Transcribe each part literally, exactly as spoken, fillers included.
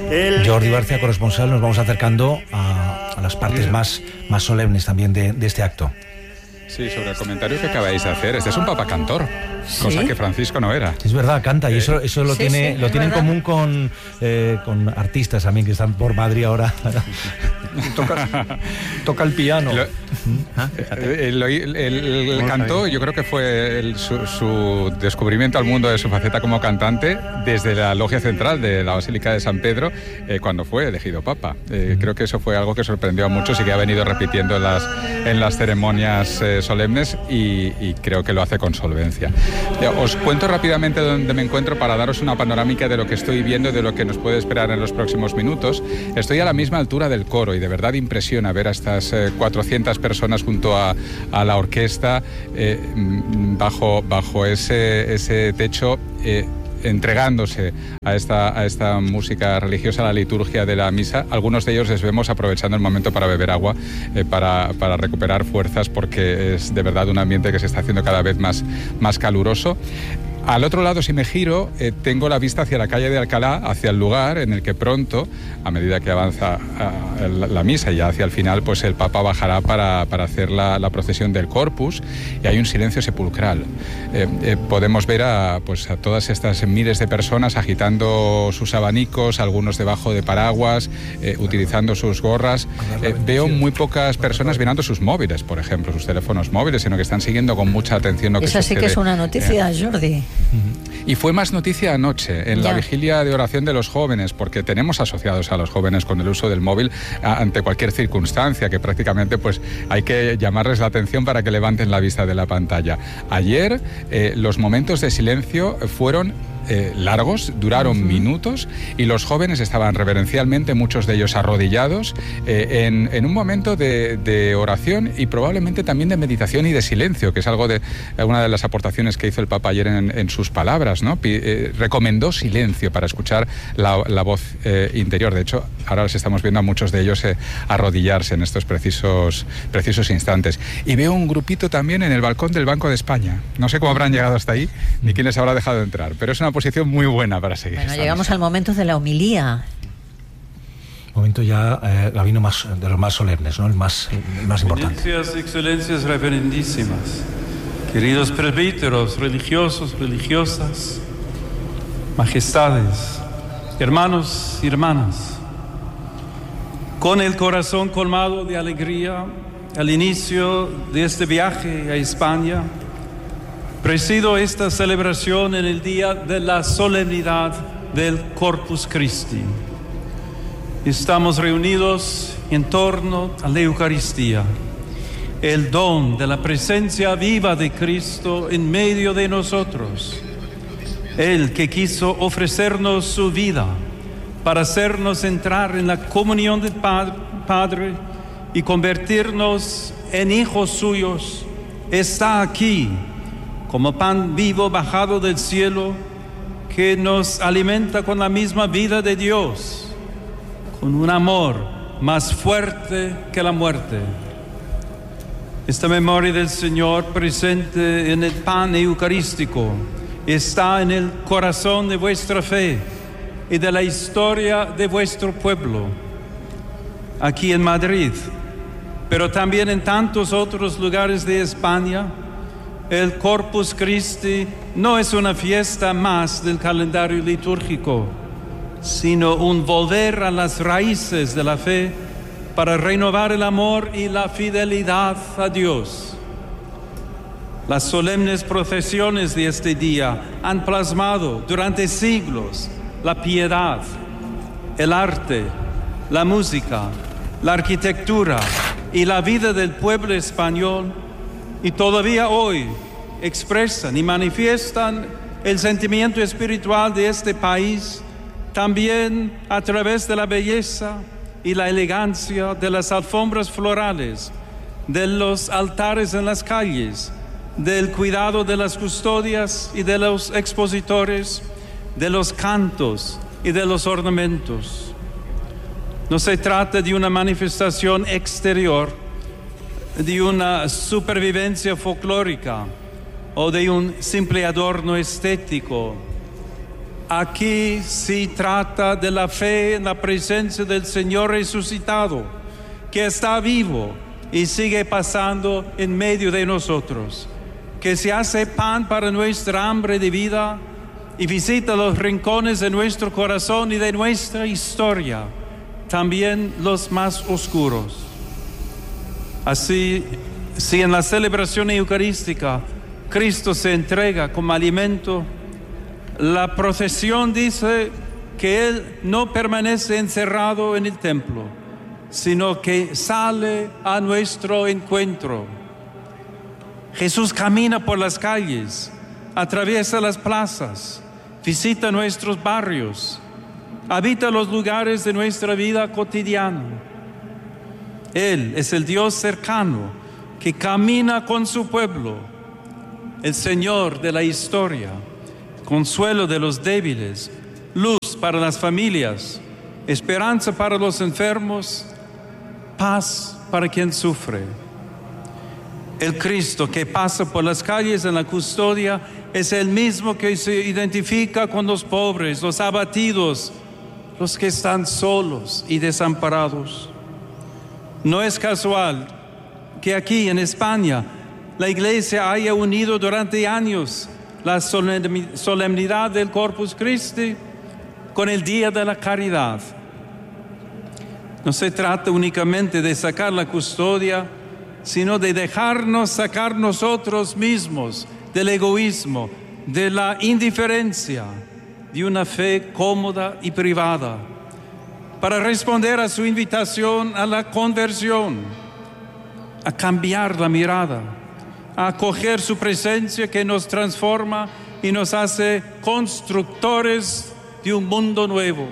Jordi Barcia, corresponsal, nos vamos acercando a, a las partes más, más solemnes también de, de este acto. Sí, sobre el comentario que acabáis de hacer, este es un papa cantor, ¿sí? Cosa que Francisco no era. Es verdad, canta, y eso, eso lo sí, tiene, sí, lo tiene en común con, eh, con artistas también que están por Madrid ahora. toca, toca el piano. Lo, ¿Ah? el, el, el, el canto, yo creo que fue el, su, su descubrimiento al mundo de su faceta como cantante desde la logia central de la Basílica de San Pedro, eh, cuando fue elegido papa. Eh, creo que eso fue algo que sorprendió a muchos y que ha venido repitiendo en las, en las ceremonias eh, solemnes y, y creo que lo hace con solvencia. Os cuento rápidamente dónde me encuentro para daros una panorámica de lo que estoy viendo y de lo que nos puede esperar en los próximos minutos. Estoy a la misma altura del coro y de verdad impresiona ver a estas eh, cuatrocientas personas junto a, a la orquesta eh, bajo, bajo ese, ese techo eh, entregándose a esta, a esta música religiosa, a la liturgia de la misa. Algunos de ellos les vemos aprovechando el momento para beber agua, eh, para, para recuperar fuerzas, porque es de verdad un ambiente que se está haciendo cada vez más, más caluroso. Al otro lado, si me giro, eh, tengo la vista hacia la calle de Alcalá, hacia el lugar en el que pronto, a medida que avanza uh, la, la misa y ya hacia el final, pues el Papa bajará para, para hacer la, la procesión del Corpus, y hay un silencio sepulcral. Eh, eh, podemos ver a, pues, a todas estas miles de personas agitando sus abanicos, algunos debajo de paraguas, eh, utilizando sus gorras. Eh, veo muy pocas personas mirando sus móviles, por ejemplo, sus teléfonos móviles, sino que están siguiendo con mucha atención lo que Esa sucede. sí que es una noticia, eh, Jordi. Y fue más noticia anoche, en ya. la vigilia de oración de los jóvenes, porque tenemos asociados a los jóvenes con el uso del móvil a, ante cualquier circunstancia, que prácticamente pues hay que llamarles la atención para que levanten la vista de la pantalla. Ayer eh, los momentos de silencio fueron Eh, largos, duraron uh-huh. minutos, y los jóvenes estaban reverencialmente, muchos de ellos arrodillados, eh, en, en un momento de, de oración y probablemente también de meditación y de silencio, que es algo de una de las aportaciones que hizo el Papa ayer en, en sus palabras, ¿no? P- eh, recomendó silencio para escuchar la, la voz eh, interior. De hecho, ahora les estamos viendo a muchos de ellos eh, arrodillarse en estos precisos, precisos instantes. Y veo un grupito también en el balcón del Banco de España. No sé cómo habrán llegado hasta ahí, ni quién les habrá dejado entrar, pero es una posición muy buena para seguir. Bueno, llegamos al momento de la homilía. Momento ya, eh, Gabino, más, de los más solemnes, ¿no? El más, el más importante. Excelencias, excelencias reverendísimas, queridos presbíteros, religiosos, religiosas, majestades, hermanos y hermanas, con el corazón colmado de alegría al inicio de este viaje a España, presido esta celebración en el día de la solemnidad del Corpus Christi. Estamos reunidos en torno a la Eucaristía, el don de la presencia viva de Cristo en medio de nosotros, Él que quiso ofrecernos su vida para hacernos entrar en la comunión del Padre y convertirnos en hijos suyos, está aquí como pan vivo bajado del cielo, que nos alimenta con la misma vida de Dios, con un amor más fuerte que la muerte. Esta memoria del Señor presente en el pan eucarístico está en el corazón de vuestra fe y de la historia de vuestro pueblo, aquí en Madrid, pero también en tantos otros lugares de España. El Corpus Christi no es una fiesta más del calendario litúrgico, sino un volver a las raíces de la fe para renovar el amor y la fidelidad a Dios. Las solemnes procesiones de este día han plasmado durante siglos la piedad, el arte, la música, la arquitectura y la vida del pueblo español, y todavía hoy expresan y manifiestan el sentimiento espiritual de este país, también a través de la belleza y la elegancia de las alfombras florales, de los altares en las calles, del cuidado de las custodias y de los expositores, de los cantos y de los ornamentos. No se trata de una manifestación exterior, de una supervivencia folclórica o de un simple adorno estético. Aquí se trata de la fe en la presencia del Señor resucitado, que está vivo y sigue pasando en medio de nosotros, que se hace pan para nuestra hambre de vida y visita los rincones de nuestro corazón y de nuestra historia, también los más oscuros. Así, si en la celebración eucarística Cristo se entrega como alimento, la procesión dice que Él no permanece encerrado en el templo, sino que sale a nuestro encuentro. Jesús camina por las calles, atraviesa las plazas, visita nuestros barrios, habita los lugares de nuestra vida cotidiana. Él es el Dios cercano que camina con su pueblo, el Señor de la historia, consuelo de los débiles, luz para las familias, esperanza para los enfermos, paz para quien sufre. El Cristo que pasa por las calles en la custodia es el mismo que se identifica con los pobres, los abatidos, los que están solos y desamparados. No es casual que aquí en España la Iglesia haya unido durante años la solemnidad del Corpus Christi con el Día de la Caridad. No se trata únicamente de sacar la custodia, sino de dejarnos sacar nosotros mismos del egoísmo, de la indiferencia, de una fe cómoda y privada, para responder a su invitación a la conversión, a cambiar la mirada, a acoger su presencia que nos transforma y nos hace constructores de un mundo nuevo.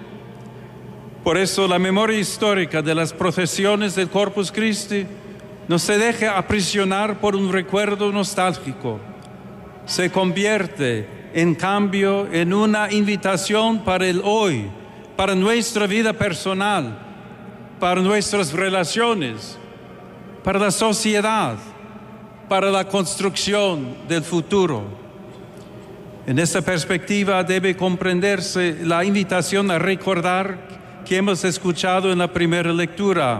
Por eso la memoria histórica de las procesiones del Corpus Christi no se deja aprisionar por un recuerdo nostálgico. Se convierte, en cambio, en una invitación para el hoy, para nuestra vida personal, para nuestras relaciones, para la sociedad, para la construcción del futuro. En esta perspectiva debe comprenderse la invitación a recordar que hemos escuchado en la primera lectura.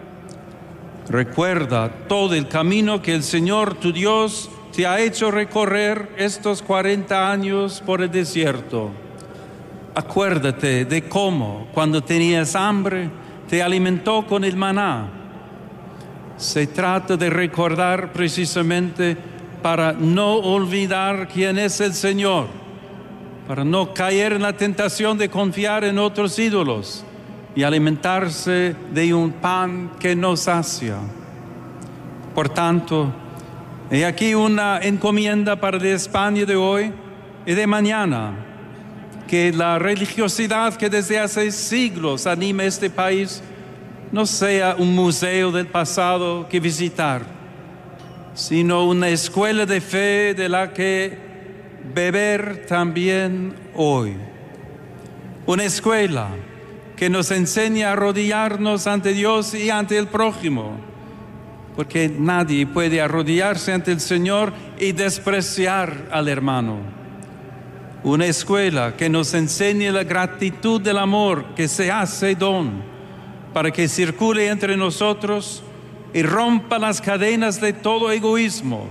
Recuerda todo el camino que el Señor tu Dios te ha hecho recorrer estos cuarenta años por el desierto. Acuérdate de cómo, cuando tenías hambre, te alimentó con el maná. Se trata de recordar precisamente para no olvidar quién es el Señor, para no caer en la tentación de confiar en otros ídolos y alimentarse de un pan que nos sacia. Por tanto, he aquí una encomienda para la España de hoy y de mañana, que la religiosidad que desde hace siglos anima este país no sea un museo del pasado que visitar, sino una escuela de fe de la que beber también hoy. Una escuela que nos enseña a arrodillarnos ante Dios y ante el prójimo, porque nadie puede arrodillarse ante el Señor y despreciar al hermano. Una escuela que nos enseñe la gratitud del amor que se hace don, para que circule entre nosotros y rompa las cadenas de todo egoísmo.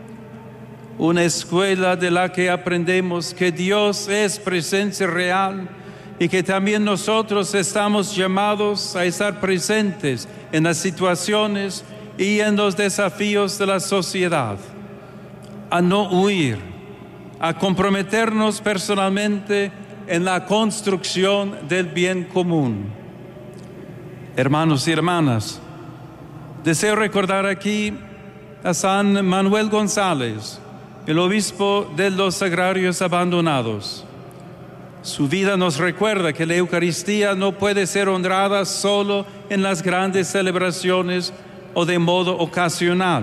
Una escuela de la que aprendemos que Dios es presencia real y que también nosotros estamos llamados a estar presentes en las situaciones y en los desafíos de la sociedad, a no huir, a comprometernos personalmente en la construcción del bien común. Hermanos y hermanas, deseo recordar aquí a San Manuel González, el obispo de los Sagrarios Abandonados. Su vida nos recuerda que la Eucaristía no puede ser honrada solo en las grandes celebraciones o de modo ocasional,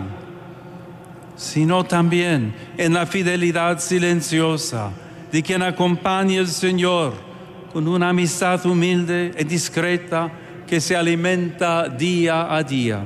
sino también en la fidelidad silenciosa de quien acompaña al Señor con una amistad humilde y discreta que se alimenta día a día.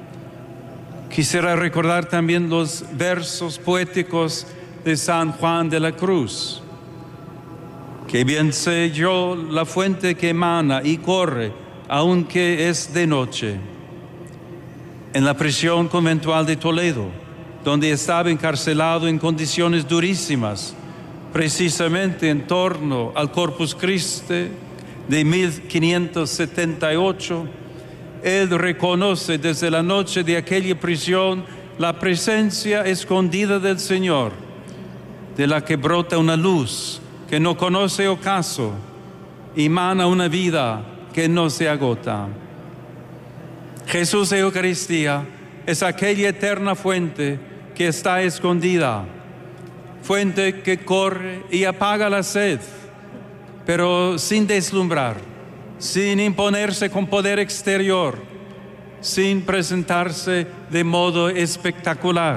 Quisiera recordar también los versos poéticos de San Juan de la Cruz, que bien sé yo la fuente que emana y corre, aunque es de noche. En la prisión conventual de Toledo, donde estaba encarcelado en condiciones durísimas, precisamente en torno al Corpus Christi de mil quinientos setenta y ocho, él reconoce desde la noche de aquella prisión la presencia escondida del Señor, de la que brota una luz que no conoce ocaso, emana una vida que no se agota. Jesús de Eucaristía es aquella eterna fuente que está escondida, fuente que corre y apaga la sed, pero sin deslumbrar, sin imponerse con poder exterior, sin presentarse de modo espectacular.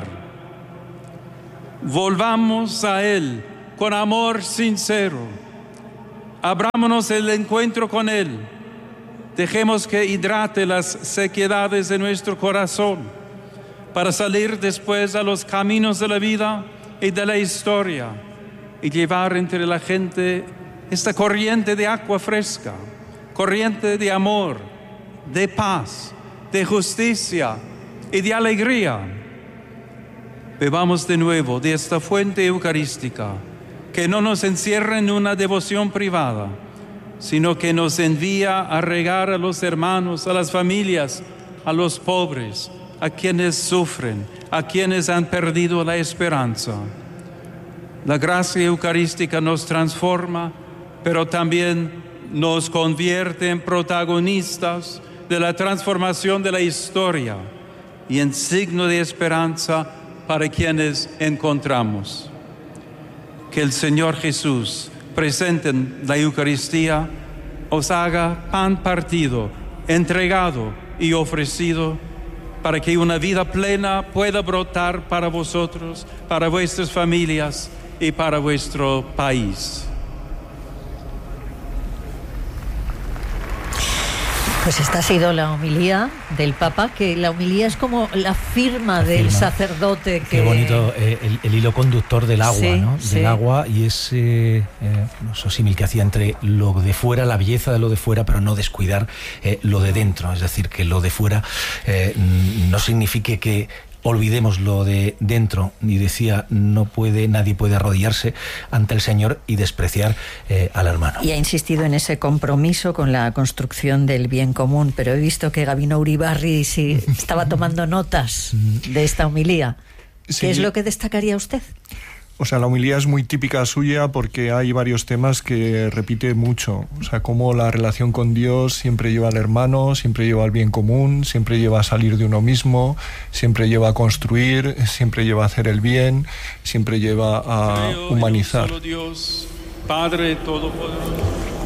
Volvamos a Él con amor sincero, abrámonos el encuentro con Él, dejemos que hidrate las sequedades de nuestro corazón para salir después a los caminos de la vida y de la historia y llevar entre la gente esta corriente de agua fresca, corriente de amor, de paz, de justicia y de alegría. Bebamos de nuevo de esta fuente eucarística que no nos encierra en una devoción privada, sino que nos envía a regar a los hermanos, a las familias, a los pobres, a quienes sufren, a quienes han perdido la esperanza. La gracia eucarística nos transforma, pero también nos convierte en protagonistas de la transformación de la historia y en signo de esperanza para quienes encontramos. Que el Señor Jesús, presente en la Eucaristía, os haga pan partido, entregado y ofrecido, para que una vida plena pueda brotar para vosotros, para vuestras familias y para vuestro país. Pues esta ha sido la homilía del Papa, que la homilía es como la firma la del firma. sacerdote. Que... Qué bonito, eh, el, el hilo conductor del agua, sí, ¿no? Sí. Del agua, y ese eh, eso símil que hacía entre lo de fuera, la belleza de lo de fuera, pero no descuidar eh, lo de dentro. Es decir, que lo de fuera eh, no signifique que olvidemos lo de dentro. Y decía, no puede, nadie puede arrodillarse ante el Señor y despreciar eh, al hermano. Y ha insistido en ese compromiso con la construcción del bien común, pero he visto que Gabino Uribarri sí estaba tomando notas de esta homilía. Sí. ¿Qué es lo que destacaría usted? O sea, la homilía es muy típica suya porque hay varios temas que repite mucho. O sea, cómo la relación con Dios siempre lleva al hermano, siempre lleva al bien común, siempre lleva a salir de uno mismo, siempre lleva a construir, siempre lleva a hacer el bien, siempre lleva a Creo humanizar. En un solo Dios, Padre Todopoderoso.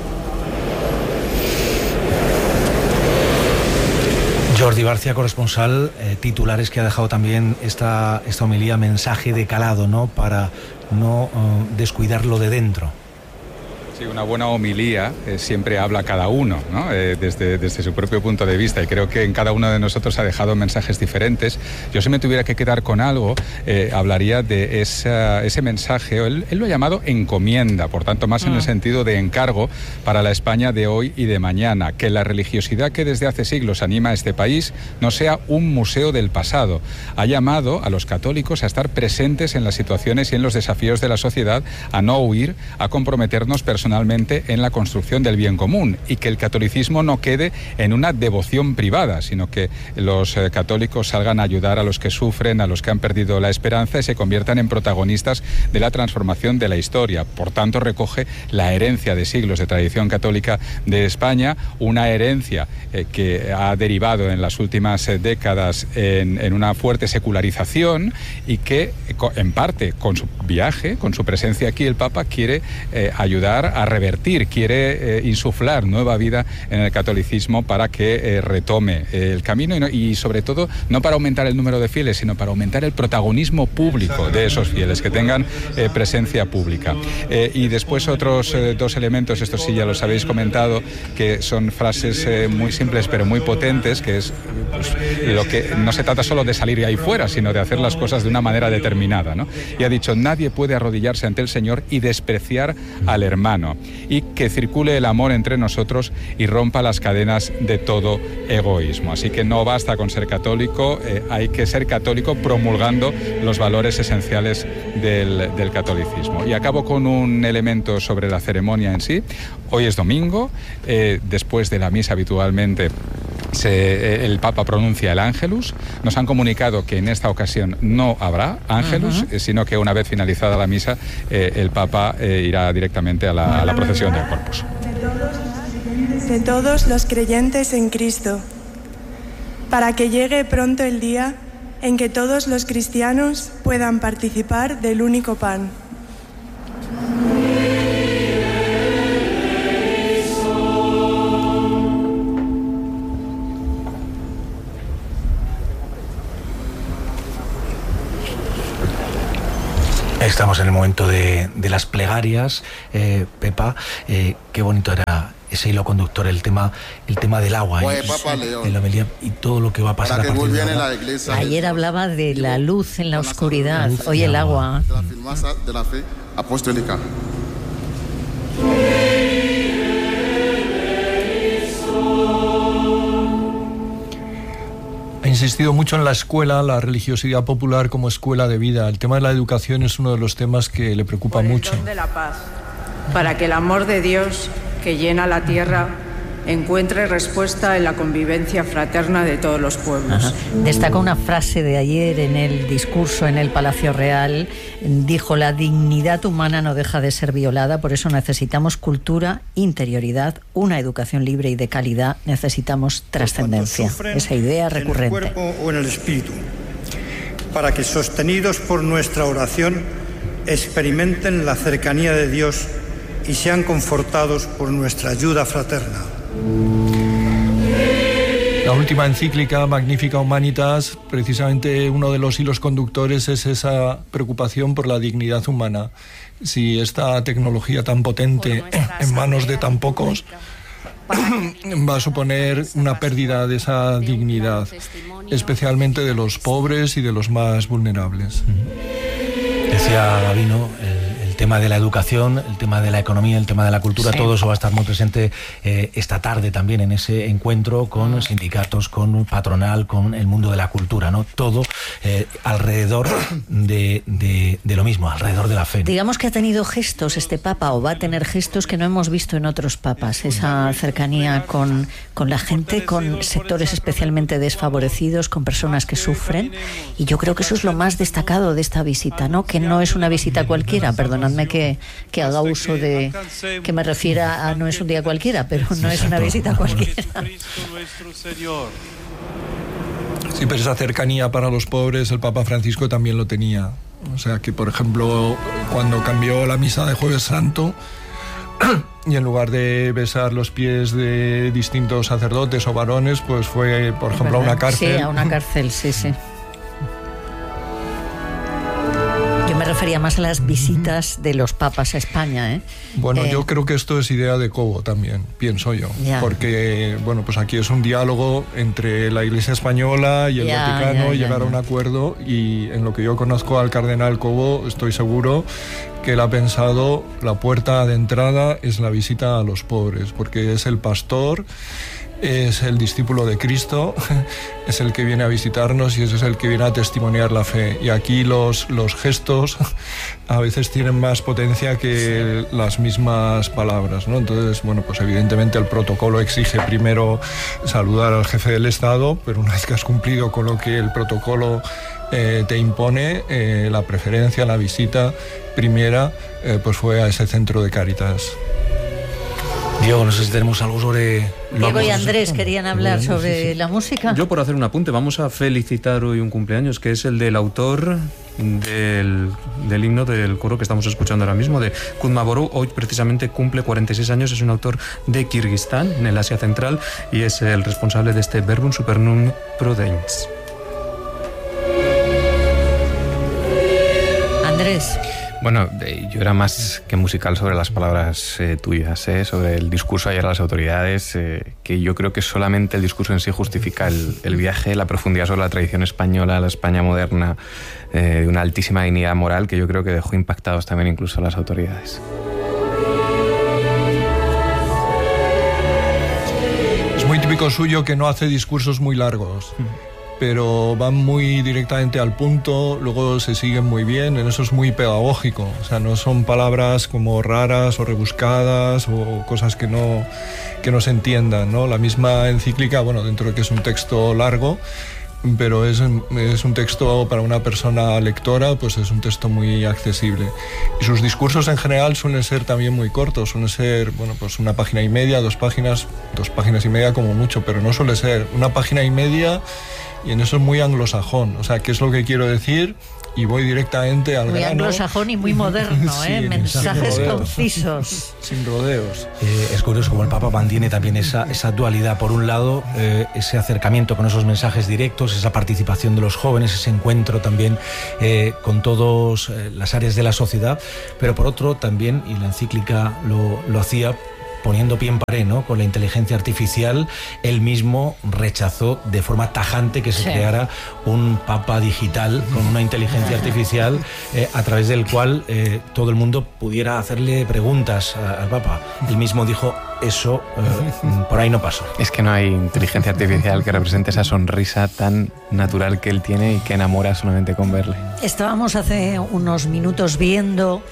Jordi Barcia, corresponsal, eh, titulares que ha dejado también esta, esta homilía, mensaje de calado, ¿no? Para no uh, descuidar lo de dentro. Sí, una buena homilía eh, siempre habla cada uno, ¿no? eh, desde, desde su propio punto de vista, y creo que en cada uno de nosotros ha dejado mensajes diferentes. Yo, si me tuviera que quedar con algo, eh, hablaría de esa, ese mensaje. Él, él lo ha llamado encomienda, por tanto más en el sentido de encargo para la España de hoy y de mañana, que la religiosidad que desde hace siglos anima a este país no sea un museo del pasado. Ha llamado a los católicos a estar presentes en las situaciones y en los desafíos de la sociedad, a no huir, a comprometernos personalmente en la construcción del bien común, y que el catolicismo no quede en una devoción privada, sino que los eh, católicos salgan a ayudar a los que sufren, a los que han perdido la esperanza, y se conviertan en protagonistas de la transformación de la historia. Por tanto, recoge la herencia de siglos de tradición católica de España, una herencia eh, que ha derivado en las últimas eh, décadas en, en una fuerte secularización, y que en parte con su viaje, con su presencia aquí, el Papa quiere eh, ayudar a revertir, quiere eh, insuflar nueva vida en el catolicismo para que eh, retome eh, el camino, y, no, y sobre todo no para aumentar el número de fieles, sino para aumentar el protagonismo público de esos fieles, que tengan eh, presencia pública. Eh, y después otros eh, dos elementos, estos sí ya los habéis comentado, que son frases eh, muy simples pero muy potentes, que es pues, lo que no se trata solo de salir ahí fuera, sino de hacer las cosas de una manera determinada, ¿no? Y ha dicho, nadie puede arrodillarse ante el Señor y despreciar al hermano. divino, y que circule el amor entre nosotros y rompa las cadenas de todo egoísmo. Así que no basta con ser católico, eh, hay que ser católico promulgando los valores esenciales del, del catolicismo. Y acabo con un elemento sobre la ceremonia en sí. Hoy es domingo, eh, después de la misa habitualmente Se, el Papa pronuncia el Ángelus. Nos han comunicado que en esta ocasión no habrá Ángelus, uh-huh. sino que una vez finalizada la misa, eh, el Papa eh, irá directamente a la, a la procesión del Corpus. De todos los creyentes en Cristo, para que llegue pronto el día en que todos los cristianos puedan participar del único pan. Estamos en el momento de, de las plegarias, eh, Pepa, eh, qué bonito era ese hilo conductor, el tema, el tema del agua, Oye, ¿eh? Papa León, en la homilía y todo lo que va a pasar a partir de ahora. La iglesia, ayer hablaba de la luz en la oscuridad, hoy el agua. De la firmeza de la fe apostólica. Ha insistido mucho en la escuela, la religiosidad popular como escuela de vida. El tema de la educación es uno de los temas que le preocupa Por el mucho. don de la paz, para que el amor de Dios que llena la tierra encuentre respuesta en la convivencia fraterna de todos los pueblos. Ajá. Destaca una frase de ayer en el discurso en el Palacio Real. Dijo: la dignidad humana no deja de ser violada, por eso necesitamos cultura, interioridad, una educación libre y de calidad, necesitamos trascendencia. Esa idea recurrente. En el cuerpo o en el espíritu, para que, sostenidos por nuestra oración, experimenten la cercanía de Dios y sean confortados por nuestra ayuda fraterna. La última encíclica, Magnificat Humanitas, precisamente uno de los hilos conductores es esa preocupación por la dignidad humana. Si esta tecnología tan potente en manos de tan pocos va a suponer una pérdida de esa dignidad, especialmente de los pobres y de los más vulnerables. Decía Gabino, el El tema de la educación, el tema de la economía, el tema de la cultura, sí. Todo eso va a estar muy presente eh, esta tarde también en ese encuentro con mm. sindicatos, con patronal, con el mundo de la cultura, ¿no? Todo eh, alrededor de, de, de lo mismo, alrededor de la fe. Digamos que ha tenido gestos este Papa, o va a tener gestos que no hemos visto en otros papas, esa cercanía con, con la gente, con sectores especialmente desfavorecidos, con personas que sufren, y yo creo que eso es lo más destacado de esta visita, ¿no? Que no es una visita cualquiera, perdonad Que, que haga uso de, que me refiera a no es un día cualquiera, pero no es una visita cualquiera. Sí, pero esa cercanía para los pobres el Papa Francisco también lo tenía. O sea que, por ejemplo, cuando cambió la misa de Jueves Santo y en lugar de besar los pies de distintos sacerdotes o varones, pues fue, por ejemplo, a una cárcel. Sí, a una cárcel, sí, sí. Me refería más a las visitas de los papas a España, ¿eh? Bueno, eh, yo creo que esto es idea de Cobo también, pienso yo. Ya. Porque, bueno, pues aquí es un diálogo entre la Iglesia Española y el ya, Vaticano, ya, ya, llegar ya. a un acuerdo, y en lo que yo conozco al cardenal Cobo, estoy seguro que él ha pensado la puerta de entrada es la visita a los pobres, porque es el pastor, es el discípulo de Cristo, es el que viene a visitarnos y ese es el que viene a testimoniar la fe. Y aquí los, los gestos a veces tienen más potencia que las mismas palabras, ¿no? Entonces, bueno, pues evidentemente el protocolo exige primero saludar al jefe del Estado, pero una vez que has cumplido con lo que el protocolo eh, te impone, eh, la preferencia, la visita primera, eh, pues fue a ese centro de Cáritas. Diego, no sé si tenemos algo sobre... Diego y Andrés querían hablar sobre sí, sí. la música. Yo, por hacer un apunte, vamos a felicitar hoy un cumpleaños, que es el del autor del, del himno del coro que estamos escuchando ahora mismo, de Kutmaboro. Hoy precisamente cumple cuarenta y seis años, es un autor de Kirguistán, en el Asia Central, y es el responsable de este Verbum Supernum Prodens. Andrés. Bueno, yo era más que musical sobre las palabras eh, tuyas, eh, sobre el discurso ayer a las autoridades, eh, que yo creo que solamente el discurso en sí justifica el, el viaje, la profundidad sobre la tradición española, la España moderna, eh, de una altísima dignidad moral que yo creo que dejó impactados también incluso a las autoridades. típico suyo que no hace discursos muy largos, pero van muy directamente al punto, luego se siguen muy bien, en eso es muy pedagógico, o sea, no son palabras como raras o rebuscadas o cosas que no, que no se entiendan, ¿no? La misma encíclica, bueno, dentro de que es un texto largo, pero es, es un texto para una persona lectora, pues es un texto muy accesible. Y sus discursos en general suelen ser también muy cortos, suelen ser, bueno, pues una página y media, dos páginas, dos páginas y media como mucho, pero no suele ser una página y media, y en eso es muy anglosajón. O sea, ¿qué es lo que quiero decir? Y voy directamente al muy grano. Muy anglosajón y muy moderno, sí, ¿eh? Mensajes concisos. Sin rodeos. Eh, es curioso como el Papa mantiene también esa, esa dualidad. Por un lado, eh, ese acercamiento con esos mensajes directos, esa participación de los jóvenes, ese encuentro también eh, con todas eh, las áreas de la sociedad. Pero por otro también, y la encíclica lo, lo hacía, poniendo pie en pared, ¿no?, con la inteligencia artificial, él mismo rechazó de forma tajante que se sí. creara un papa digital con una inteligencia artificial eh, a través del cual eh, todo el mundo pudiera hacerle preguntas a, al papa. Él mismo dijo, eso eh, por ahí no pasó. Es que no hay inteligencia artificial que represente esa sonrisa tan natural que él tiene y que enamora solamente con verle. Estábamos hace unos minutos viendo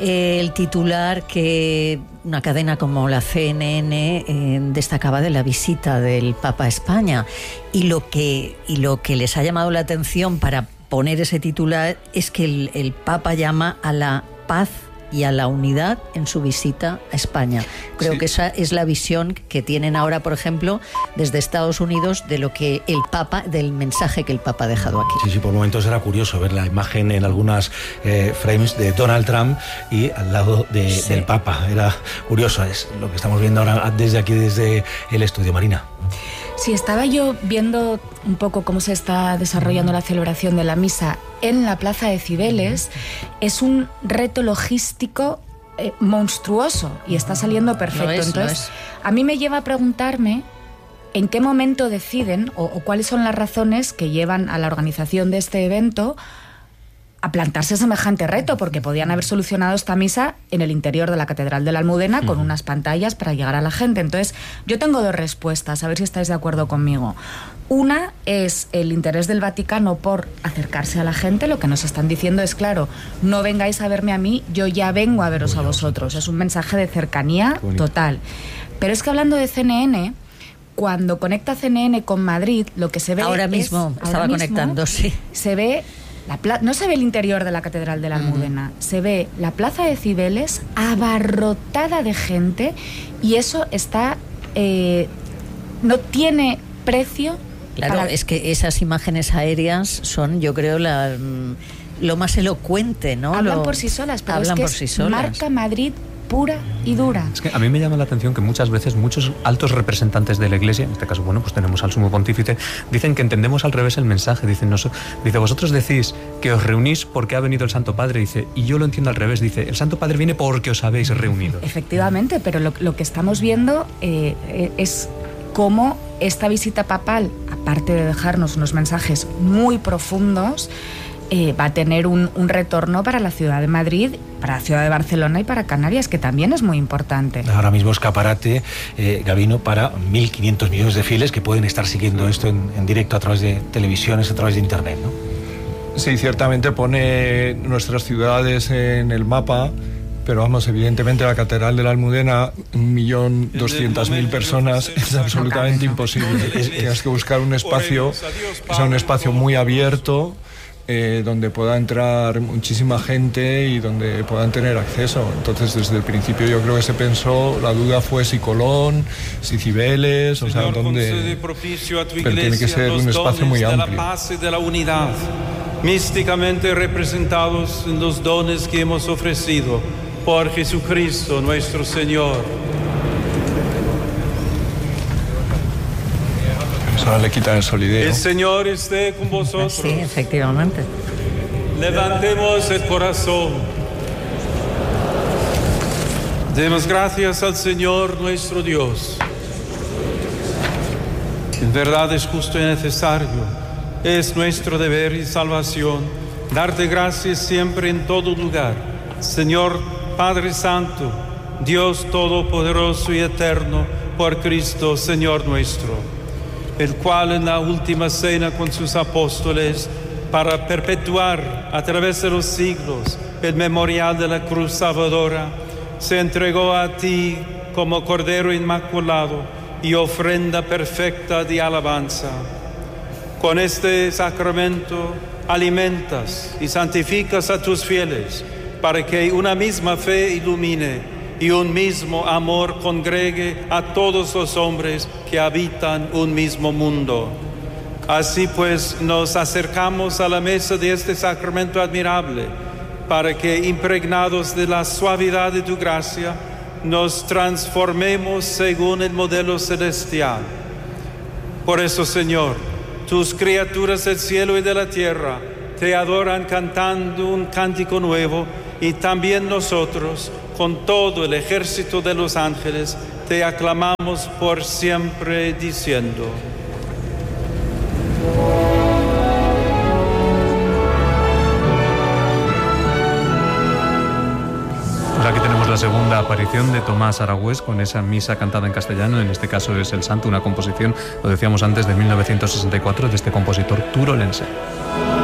el titular que una cadena como la C N N eh, destacaba de la visita del Papa a España, y lo que, y lo que les ha llamado la atención para poner ese titular es que el, el Papa llama a la paz y a la unidad en su visita a España. Creo sí. que esa es la visión que tienen ahora, por ejemplo, desde Estados Unidos, de lo que el Papa, del mensaje que el Papa ha dejado aquí. Sí, sí, por momentos era curioso ver la imagen en algunas eh, frames de Donald Trump y al lado de, sí. del Papa. Era curioso, es lo que estamos viendo ahora desde aquí, desde el estudio. Marina. Sí, estaba yo viendo un poco cómo se está desarrollando la celebración de la misa en la Plaza de Cibeles. Es un reto logístico eh, monstruoso y está saliendo perfecto. Es, Entonces, a mí me lleva a preguntarme en qué momento deciden o, o cuáles son las razones que llevan a la organización de este evento a plantarse semejante reto, porque podían haber solucionado esta misa en el interior de la Catedral de la Almudena con uh-huh. unas pantallas para llegar a la gente. Entonces, yo tengo dos respuestas, a ver si estáis de acuerdo conmigo. Una es el interés del Vaticano por acercarse a la gente. Lo que nos están diciendo es, claro, no vengáis a verme a mí, yo ya vengo a veros a vosotros. Es un mensaje de cercanía total. Pero es que hablando de C N N, cuando conecta C N N con Madrid, lo que se ve ahora es, mismo estaba ahora conectando, mismo, sí. Se ve la pla- no se ve el interior de la Catedral de la Almudena, uh-huh. se ve la Plaza de Cibeles abarrotada de gente, y eso está eh, no tiene precio. Claro, para... es que esas imágenes aéreas son, yo creo, la, lo más elocuente, ¿no? Hablan lo... por sí solas, pero Hablan es que por sí solas. Marca Madrid pura y dura. Es que a mí me llama la atención que muchas veces muchos altos representantes de la Iglesia, en este caso, bueno, pues tenemos al Sumo Pontífice, dicen que entendemos al revés el mensaje. Dicen, no, dice, vosotros decís que os reunís porque ha venido el Santo Padre, dice, y yo lo entiendo al revés, dice, el Santo Padre viene porque os habéis reunido. Efectivamente, pero lo, lo que estamos viendo eh, es cómo esta visita papal, aparte de dejarnos unos mensajes muy profundos, Eh, va a tener un, un retorno para la ciudad de Madrid, para la ciudad de Barcelona y para Canarias, que también es muy importante. Ahora mismo escaparate, eh, Gabino, para mil quinientos millones de fieles que pueden estar siguiendo esto en, en directo a través de televisiones, a través de internet, ¿no? Sí, ciertamente pone nuestras ciudades en el mapa, pero vamos, evidentemente la Catedral de la Almudena, un millón doscientas mil personas, es absolutamente imposible. Tienes que buscar un espacio, que sea un espacio muy abierto, Eh, donde pueda entrar muchísima gente y donde puedan tener acceso. Entonces, desde el principio yo creo que se pensó, la duda fue si Colón, si Cibeles, o sea, donde... Pero tiene que ser un espacio muy amplio. De la paz y de la unidad, místicamente representados en los dones que hemos ofrecido por Jesucristo nuestro Señor. Ahora le quitan el solideo. El Señor esté con vosotros. Sí, efectivamente. Levantemos el corazón. Demos gracias al Señor nuestro Dios. En verdad es justo y necesario, es nuestro deber y salvación, darte gracias siempre en todo lugar, Señor Padre Santo, Dios Todopoderoso y Eterno, por Cristo, Señor nuestro. el cual en la última cena con sus apóstoles, para perpetuar a través de los siglos el memorial de la cruz salvadora, se entregó a ti como Cordero Inmaculado y ofrenda perfecta de alabanza. Con este sacramento alimentas y santificas a tus fieles, para que una misma fe ilumine y un mismo amor congregue a todos los hombres que habitan un mismo mundo. Así pues, nos acercamos a la mesa de este sacramento admirable, para que, impregnados de la suavidad de tu gracia, nos transformemos según el modelo celestial. Por eso, Señor, tus criaturas del cielo y de la tierra te adoran cantando un cántico nuevo, y también nosotros, con todo el ejército de los ángeles, te aclamamos por siempre diciendo: Aquí tenemos la segunda aparición de Tomás Aragüés con esa misa cantada en castellano, en este caso es El Santo, una composición, lo decíamos antes, de mil novecientos sesenta y cuatro de este compositor turolense.